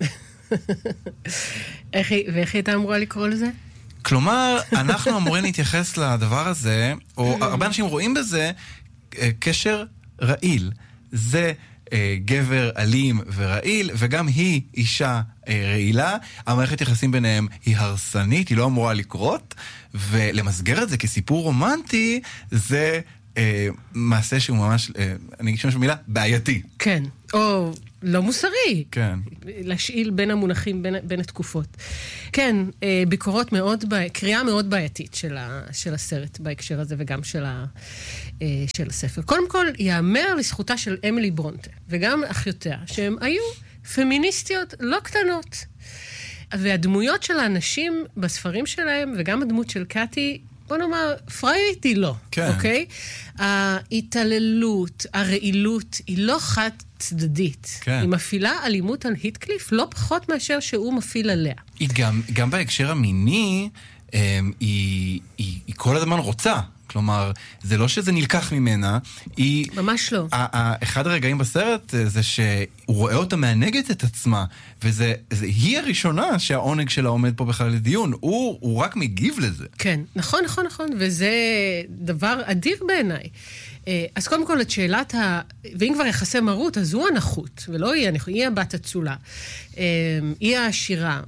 ואיך היא הייתה אמורה לקרוא לזה? כלומר, אנחנו אמורים להתייחס לדבר הזה, או הרבה אנשים רואים בזה קשר רעיל. זה גבר אלים ורעיל, וגם היא אישה רעילה. המערכת יחסים ביניהם היא הרסנית, היא לא אמורה לקרות, ולמסגר את זה כסיפור רומנטי, זה מעשה שהוא ממש, אני אגיד שם מילה, בעייתי. כן, או לא מוסרי. כן. להשאיל בין המונחים, בין, בין התקופות. כן, ביקורות מאוד, קריאה מאוד בעייתית של, ה, של הסרט בהקשר הזה, וגם של, ה, של הספר. קודם כל, יאמר לזכותה של אמילי ברונטה, וגם אחיותיה, שהן היו פמיניסטיות לא קטנות. והדמויות של האנשים בספרים שלהם, וגם הדמות של קאטי, בוא נאמר, פריירית היא לא, כן. אוקיי? ההתעללות, הרעילות, היא לא חד צדדית. כן. היא מפעילה אלימות על היטקליף לא פחות מאשר שהוא מפעיל עליה. היא גם, גם בהקשר המיני, היא, היא, היא כל הזמן רוצה. כלומר, זה לא שזה נלקח ממנה, היא... ממש לא. אחד הרגעים בסרט זה שהוא רואה אותה מענגת את עצמה, וזה, זה, היא הראשונה שהעונג שלה עומד פה בכלל לדיון, הוא, הוא רק מגיב לזה. כן, נכון, נכון, נכון, וזה דבר אדיר בעיניי. אז קודם כל, את שאלת ה... ואם כבר יחסי מרות, אז הוא הנחות, ולא היא הנחות, היא הבת הצולה, היא העשירה.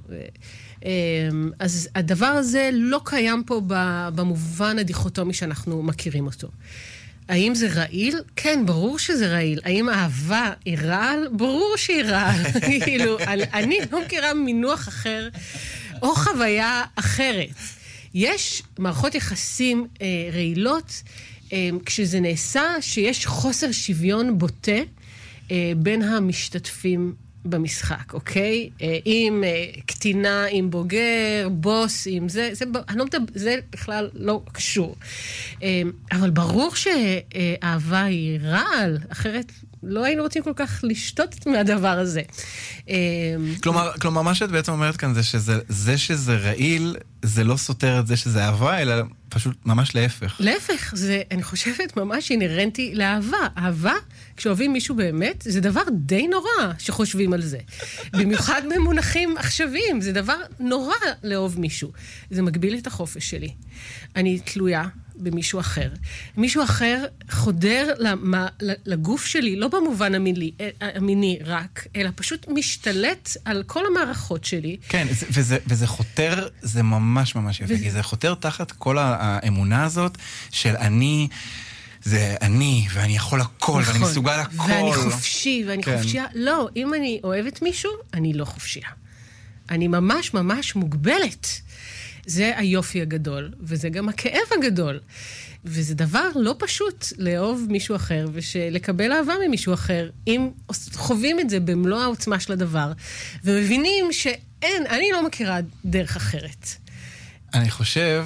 אז הדבר הזה לא קיים פה במובן הדיכוטומי שאנחנו מכירים אותו. האם זה רעיל? כן, ברור שזה רעיל. האם אהבה היא רעל? ברור שהיא רעל. כאילו, אני לא מכירה מינוח אחר או חוויה אחרת. יש מערכות יחסים אה, רעילות אה, כשזה נעשה שיש חוסר שוויון בוטה אה, בין המשתתפים במשחק, אוקיי? עם קטינה, עם בוגר, בוס, עם זה, זה, אני לא מדבר, זה בכלל לא קשור. אבל ברור שאהבה היא רעל, אחרת לא היינו רוצים כל כך לשתות מהדבר הזה. כלומר, כלומר, מה שאת בעצם אומרת כאן זה שזה, זה שזה רעיל, זה לא סותר את זה שזה אהבה, אלא פשוט ממש להפך. להפך, זה, אני חושבת, ממש אינרנטי לאהבה. אהבה, כשאוהבים מישהו באמת, זה דבר די נורא שחושבים על זה. במיוחד במונחים עכשוויים, זה דבר נורא לאהוב מישהו. זה מגביל את החופש שלי. אני תלויה במישהו אחר. מישהו אחר חודר למה, לגוף שלי, לא במובן המיני, המיני רק, אלא פשוט משתלט על כל המערכות שלי. כן, וזה, וזה חותר, זה ממש ממש יפה, כי זה חותר תחת כל האמונה הזאת של אני, זה אני, ואני יכול הכל, ואני מסוגל הכל. ואני חופשי, ואני חופשייה. לא, אם אני אוהבת מישהו, אני לא חופשייה. אני ממש ממש מוגבלת. זה היופי הגדול, וזה גם הכאב הגדול. וזה דבר לא פשוט לאהוב מישהו אחר, ולקבל אהבה ממישהו אחר, אם חווים את זה במלוא העוצמה של הדבר, ומבינים שאין, אני לא מכירה דרך אחרת. אני חושב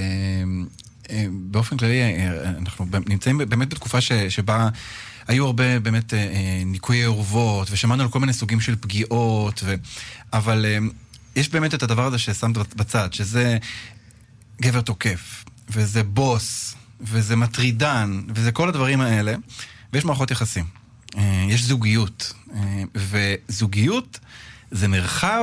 שבאופן כללי, אנחנו נמצאים באמת בתקופה שבה היו הרבה באמת ניקויי אורוות, ושמענו על כל מיני סוגים של פגיעות, ו... אבל יש באמת את הדבר הזה ששמת בצד, שזה גבר תוקף, וזה בוס, וזה מטרידן, וזה כל הדברים האלה, ויש מערכות יחסים. יש זוגיות, וזוגיות זה מרחב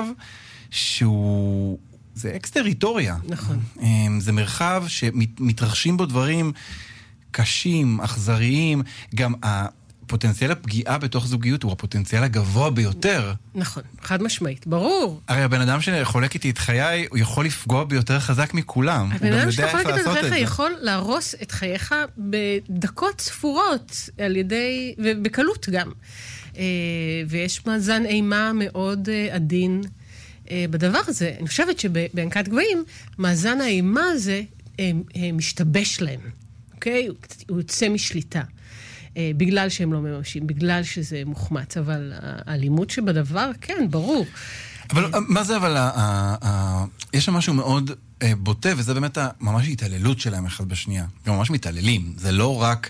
שהוא, זה אקס-טריטוריה. נכון. זה מרחב שמתרחשים בו דברים קשים, אכזריים, גם הפוטנציאל הפגיעה בתוך זוגיות הוא הפוטנציאל הגבוה ביותר. נכון, חד משמעית, ברור. הרי הבן אדם שחולק איתי את חיי, הוא יכול לפגוע ביותר חזק מכולם. הבן אדם שחולק איתי את חייך יכול להרוס את חייך בדקות ספורות, על ידי, ובקלות גם. ויש מאזן אימה מאוד עדין בדבר הזה. אני חושבת שבאנקת גבהים, מאזן האימה הזה משתבש להם. אוקיי? הוא יוצא משליטה. בגלל שהם לא ממשים, בגלל שזה מוחמץ, אבל האלימות שבדבר, כן, ברור. אבל מה זה, אבל יש שם משהו מאוד בוטה, וזה באמת ממש התעללות שלהם אחד בשנייה. הם ממש מתעללים. זה לא רק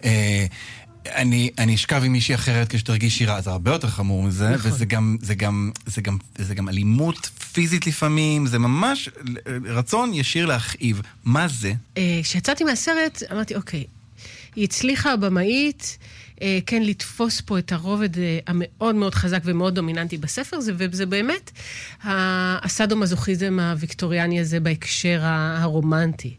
אני אני אשכב עם מישהי אחרת כשתרגישי רע, זה הרבה יותר חמור מזה, וזה גם זה גם זה גם זה גם אלימות פיזית לפעמים, זה ממש רצון ישיר להכאיב. מה זה? כשיצאתי מהסרט, אמרתי, אוקיי, היא הצליחה הבמאית, כן, לתפוס פה את הרובד המאוד מאוד חזק ומאוד דומיננטי בספר, וזה באמת הסאדו-מזוכיזם הוויקטוריאני הזה בהקשר הרומנטי,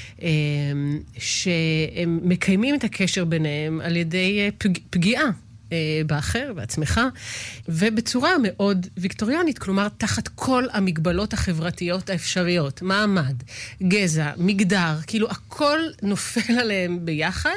שהם מקיימים את הקשר ביניהם על ידי פגיעה באחר, בעצמך, ובצורה מאוד ויקטוריאנית, כלומר, תחת כל המגבלות החברתיות האפשריות, מעמד, גזע, מגדר, כאילו הכל נופל עליהם ביחד,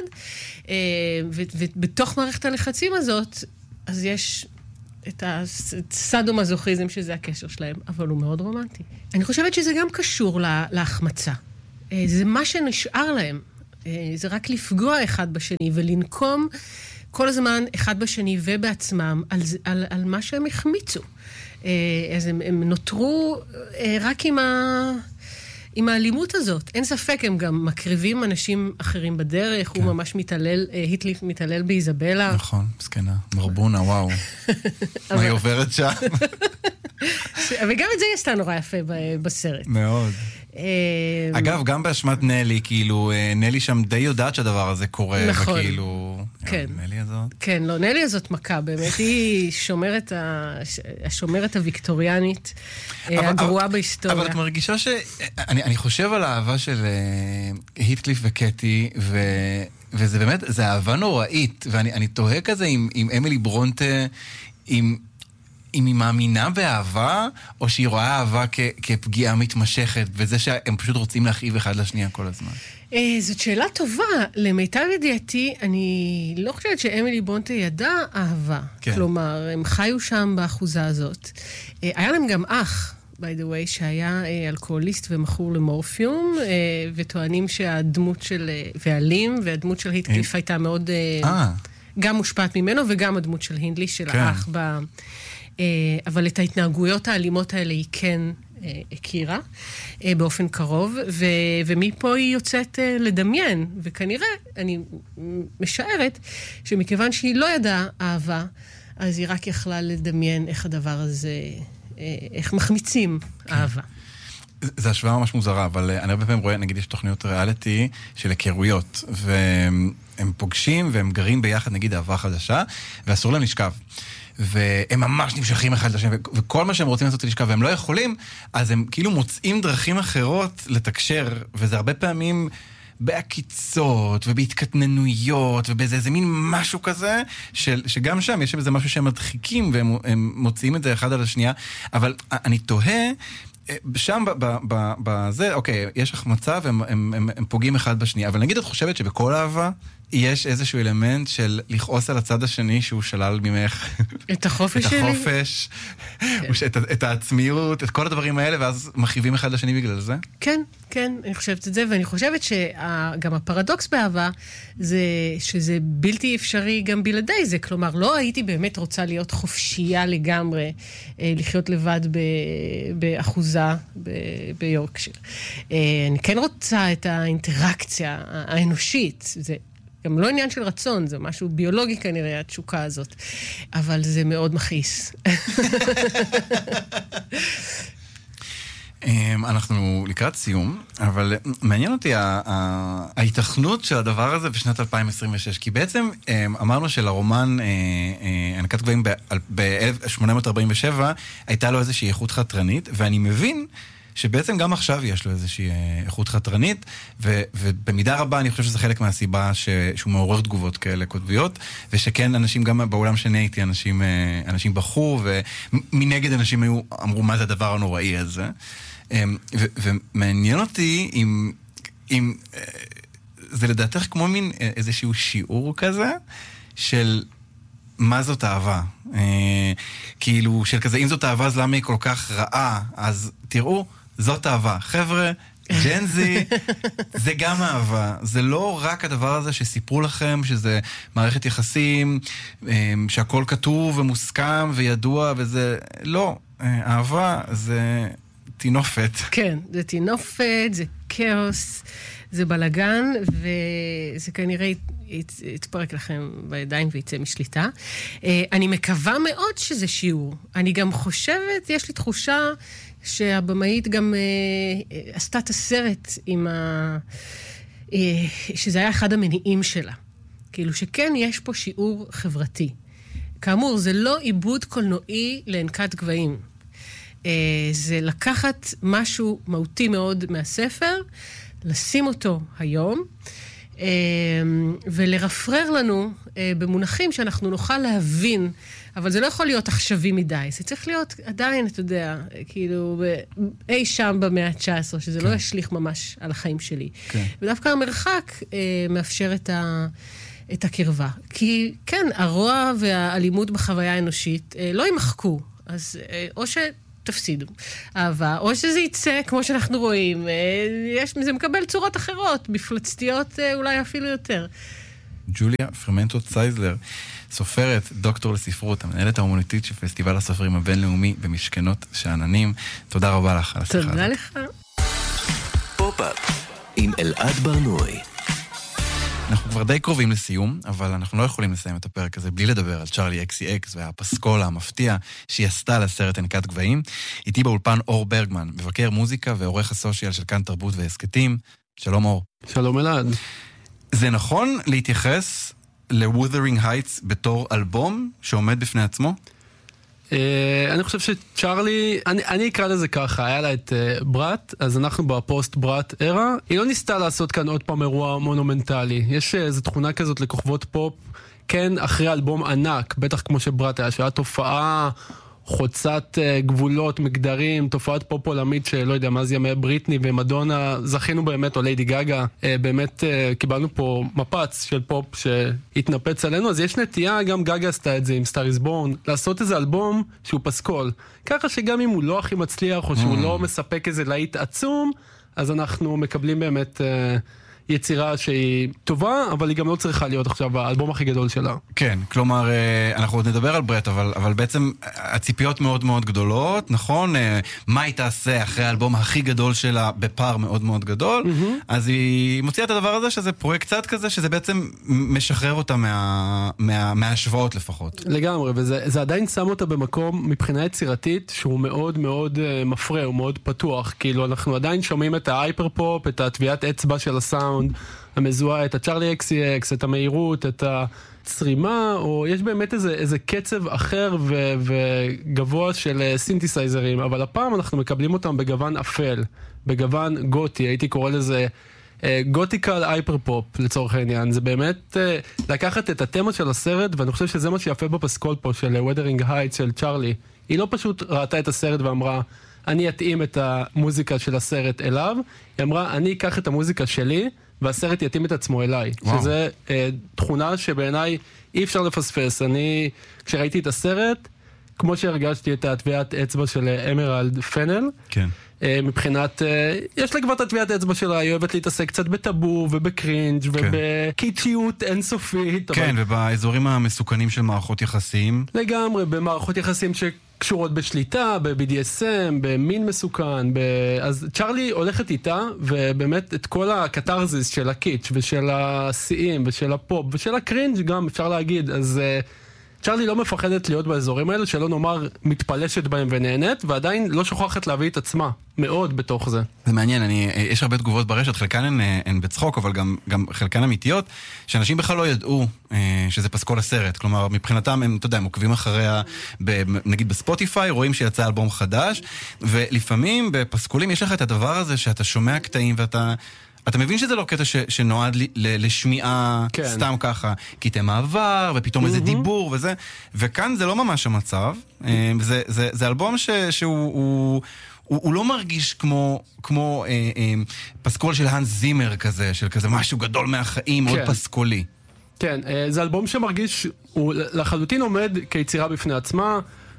ובתוך מערכת הלחצים הזאת, אז יש את הסאדו-מזוכיזם שזה הקשר שלהם, אבל הוא מאוד רומנטי. אני חושבת שזה גם קשור להחמצה. זה מה שנשאר להם. זה רק לפגוע אחד בשני ולנקום כל הזמן אחד בשני ובעצמם על, על, על מה שהם החמיצו. אז הם, הם נותרו רק עם, ה, עם האלימות הזאת. אין ספק, הם גם מקריבים אנשים אחרים בדרך, כן. הוא ממש מתעלל, היטליף מתעלל באיזבלה. נכון, מסכנה, מרבונה, וואו. מה היא עוברת שם? וגם את זה היא עשתה נורא יפה בסרט. מאוד. אגב, גם באשמת נלי, כאילו, נלי שם די יודעת שהדבר הזה קורה, נכון. וכאילו... כן. נלי הזאת? כן, לא, נלי הזאת מכה, באמת, היא שומרת, השומרת הוויקטוריאנית, הגרועה בהיסטוריה. אבל את מרגישה ש... אני, אני חושב על האהבה של היטקליף וקטי, ו... וזה באמת, זה אהבה נוראית, ואני אני תוהה כזה עם, עם אמילי ברונטה, עם... אם היא מאמינה באהבה, או שהיא רואה אהבה כ- כפגיעה מתמשכת, וזה שהם פשוט רוצים להכאיב אחד לשנייה כל הזמן. זאת שאלה טובה. למיטב ידיעתי, אני לא חושבת שאמילי ברונטה ידעה אהבה. כן. כלומר, הם חיו שם באחוזה הזאת. היה להם גם אח, by the way, שהיה אלכוהוליסט ומכור למורפיום, וטוענים שהדמות של, ואלים, והדמות של היטקליף הייתה מאוד... גם מושפעת ממנו, וגם הדמות של הינדלי, של האח ב... אבל את ההתנהגויות האלימות האלה היא כן הכירה באופן קרוב, ו- ומפה היא יוצאת לדמיין, וכנראה, אני משערת, שמכיוון שהיא לא ידעה אהבה, אז היא רק יכלה לדמיין איך הדבר הזה, איך מחמיצים אהבה. זה השוואה ממש מוזרה, אבל אני הרבה פעמים רואה, נגיד יש תוכניות ריאליטי של היכרויות, והם פוגשים והם גרים ביחד, נגיד אהבה חדשה, ואסור להם לשכב. והם ממש נמשכים אחד לשני, וכל מה שהם רוצים לעשות לשכב, והם לא יכולים, אז הם כאילו מוצאים דרכים אחרות לתקשר, וזה הרבה פעמים בעקיצות, ובהתקטננויות, ובאיזה איזה מין משהו כזה, של, שגם שם יש איזה משהו שהם מדחיקים, והם מוציאים את זה אחד על השנייה, אבל אני תוהה, שם בזה, אוקיי, יש החמצה והם הם, הם, הם פוגעים אחד בשנייה, אבל נגיד את חושבת שבכל אהבה יש איזשהו אלמנט של לכעוס על הצד השני שהוא שלל ממך את החופש שלי, את החופש, את, את העצמיות, את כל הדברים האלה, ואז מחיבים אחד לשני בגלל זה? כן, כן, אני חושבת את זה, ואני חושבת שגם הפרדוקס באהבה זה שזה בלתי אפשרי גם בלעדי זה, כלומר, לא הייתי באמת רוצה להיות חופשייה לגמרי, לחיות לבד באחוזה ביורקשיר. אני כן רוצה את האינטראקציה האנושית, זה גם לא עניין של רצון, זה משהו ביולוגי כנראה, התשוקה הזאת. אבל זה מאוד מכעיס. אנחנו לקראת סיום, אבל מעניין אותי ההיתכנות של הדבר הזה בשנת אלפיים עשרים ושש, כי בעצם אמרנו שלרומן הענקת גבהים ב-אלף שמונה מאות ארבעים ושבע הייתה לו איזושהי איכות חתרנית, ואני מבין שבעצם גם עכשיו יש לו איזושהי איכות חתרנית, ו, ובמידה רבה אני חושב שזה חלק מהסיבה ש, שהוא מעורר תגובות כאלה קוטביות, ושכן אנשים גם בעולם שאני הייתי, אנשים, אנשים בחו, ומנגד אנשים היו, אמרו מה זה הדבר הנוראי הזה. ו, ומעניין אותי אם, אם זה לדעתך כמו מין איזשהו שיעור כזה, של מה זאת אהבה. כאילו, של כזה, אם זאת אהבה, אז למה היא כל כך רעה? אז תראו, זאת אהבה. חבר'ה, ג'נזי, זה גם אהבה. זה לא רק הדבר הזה שסיפרו לכם, שזה מערכת יחסים, שהכל כתוב ומוסכם וידוע, וזה לא. אהבה זה תינופת. כן, זה תינופת, זה כאוס, זה בלגן, וזה כנראה יתפרק לכם בידיים ויצא משליטה. אני מקווה מאוד שזה שיעור. אני גם חושבת, יש לי תחושה שהבמאית גם עשתה את הסרט עם ה... שזה היה אחד המניעים שלה. כאילו שכן יש פה שיעור חברתי. כאמור, זה לא עיבוד קולנועי לענקת גבהים. זה לקחת משהו מהותי מאוד מהספר, לשים אותו היום, ולרפרר לנו במונחים שאנחנו נוכל להבין, אבל זה לא יכול להיות עכשווי מדי, זה צריך להיות עדיין, אתה יודע, כאילו, אי שם במאה ה-תשע עשרה, שזה לא ישליך ממש על החיים שלי. ודווקא המרחק מאפשר את ה... את הקרבה. כי כן, הרוע והאלימות בחוויה האנושית לא יימחקו, אז או ש... תפסידו אהבה, או שזה יצא, כמו שאנחנו רואים, יש, זה מקבל צורות אחרות, מפלצתיות אולי אפילו יותר. ג'וליה פרמנטו צייזלר, סופרת, דוקטור לספרות, המנהלת האומנותית של פסטיבל הסופרים הבינלאומי במשכנות שאננים. תודה רבה לך על השיחה הזאת. תודה לך. פופ-אפ עם אלעד ברנועי. אנחנו כבר די קרובים לסיום, אבל אנחנו לא יכולים לסיים את הפרק הזה בלי לדבר על צ'ארלי אקסי אקס והפסקול המפתיע שהיא עשתה לסרט ענקת גבהים. איתי באולפן אור ברגמן, מבקר מוזיקה ועורך הסושיאל של כאן תרבות והסקטים. שלום אור. שלום אלעד. זה נכון להתייחס ל-Wuthering Heights בתור אלבום שעומד בפני עצמו? אני חושב שצ'ארלי, אני, אני אקרא לזה ככה, היה לה את uh, ברט, אז אנחנו בפוסט ברט ארה. היא לא ניסתה לעשות כאן עוד פעם אירוע מונומנטלי. יש איזו תכונה כזאת לכוכבות פופ, כן, אחרי אלבום ענק, בטח כמו שברט היה, שהיה תופעה חוצת uh, גבולות, מגדרים, תופעת פופ עולמית שלא יודע מה זה ימי בריטני ומדונה, זכינו באמת, או ליידי גגה, uh, באמת uh, קיבלנו פה מפץ של פופ שהתנפץ עלינו, אז יש נטייה, גם גגה עשתה את זה עם סטאר איז בורן, לעשות איזה אלבום שהוא פסקול, ככה שגם אם הוא לא הכי מצליח, או שהוא mm. לא מספק איזה להיט עצום, אז אנחנו מקבלים באמת... Uh, יצירה שהיא טובה, אבל היא גם לא צריכה להיות עכשיו האלבום הכי גדול שלה. כן, כלומר, אנחנו עוד נדבר על ברט, אבל, אבל בעצם הציפיות מאוד מאוד גדולות, נכון? מה היא תעשה אחרי האלבום הכי גדול שלה בפער מאוד מאוד גדול? Mm-hmm. אז היא מוציאה את הדבר הזה, שזה פרויקט קצת כזה, שזה בעצם משחרר אותה מה, מה, מההשוואות לפחות. לגמרי, וזה זה עדיין שם אותה במקום מבחינה יצירתית, שהוא מאוד מאוד uh, מפרה, הוא מאוד פתוח. כאילו, אנחנו עדיין שומעים את ההייפר פופ, את הטביעת אצבע של הסאונד, המזוהה, את הצ'ארלי אקסי אקס, את המהירות, את הצרימה, או יש באמת איזה, איזה קצב אחר ו, וגבוה של סינתסייזרים, אבל הפעם אנחנו מקבלים אותם בגוון אפל, בגוון גותי, הייתי קורא לזה גותיקל הייפר פופ לצורך העניין. זה באמת uh, לקחת את התמה של הסרט, ואני חושב שזה מה שיפה בפסקול פה של Wuthering Heights של צ'ארלי. היא לא פשוט ראתה את הסרט ואמרה, אני אתאים את המוזיקה של הסרט אליו, היא אמרה, אני אקח את המוזיקה שלי, והסרט יתאים את עצמו אליי. וואו. שזה אה, תכונה שבעיניי אי אפשר לפספס. אני, כשראיתי את הסרט, כמו שהרגשתי את הטביעת אצבע של אמרלד פנל, כן. אה, מבחינת, אה, יש לה כבר את הטביעת אצבע שלה, היא אוהבת להתעסק קצת בטאבו ובקרינג' כן. ובקיצ'יות אינסופית. כן, אבל... ובאזורים המסוכנים של מערכות יחסים. לגמרי, במערכות יחסים ש... קשורות בשליטה, ב-בי די אס אם, במין מסוכן, ב... אז צ'ארלי הולכת איתה, ובאמת את כל הקטרזיס של הקיץ' ושל השיאים ושל הפופ ושל הקרינג' גם אפשר להגיד, אז uh, צ'ארלי לא מפחדת להיות באזורים האלה, שלא נאמר מתפלשת בהם ונהנית, ועדיין לא שוכחת להביא את עצמה, מאוד בתוך זה. זה מעניין, אני, יש הרבה תגובות ברשת, חלקן הן, הן בצחוק, אבל גם, גם חלקן אמיתיות, שאנשים בכלל לא ידעו אה, שזה פסקול הסרט. כלומר, מבחינתם הם, אתה יודע, הם עוקבים אחריה, ב, נגיד בספוטיפיי, רואים שיצא אלבום חדש, ולפעמים בפסקולים יש לך את הדבר הזה שאתה שומע קטעים ואתה... אתה מבין שזה לא קטע ש, שנועד ל, ל, לשמיעה כן. סתם ככה, קטעי מעבר, ופתאום mm-hmm. איזה דיבור וזה, וכאן זה לא ממש המצב. זה, זה, זה אלבום ש, שהוא... הוא, הוא, הוא לא מרגיש כמו, כמו אה, אה, פסקול של האנס זימר כזה, של כזה משהו גדול מהחיים, כן. מאוד פסקולי. כן, אה, זה אלבום שמרגיש, הוא לחלוטין עומד כיצירה בפני עצמה,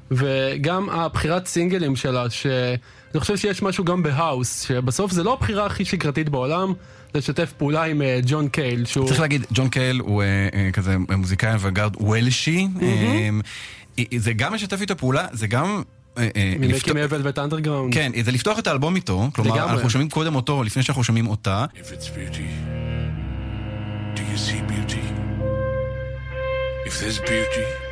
וגם הבחירת סינגלים שלה, שאני חושב שיש משהו גם בהאוס, שבסוף זה לא הבחירה הכי שגרתית בעולם, לשתף פעולה עם אה, ג'ון קייל, שהוא... צריך להגיד, ג'ון קייל הוא אה, אה, כזה מוזיקאי אוונגרד וולשי, mm-hmm. אה, זה גם משתף איתו פעולה, זה גם... ממקי מבל ואת אנדרגראונד. כן, זה לפתוח את האלבום איתו, כלומר, אנחנו שומעים קודם אותו, לפני שאנחנו שומעים אותה. If it's beauty, do you see beauty? If there's beauty,